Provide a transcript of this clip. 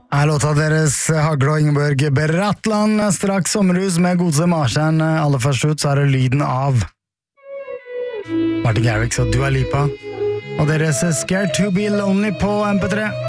Her låta deres Hagle og Ingeborg Bratland, straks sommerhus med godse Marsen. Aller først ut så det lyden av Martin Garrix og Dua Lipa. Og deres Scared to be Lonely på MP3.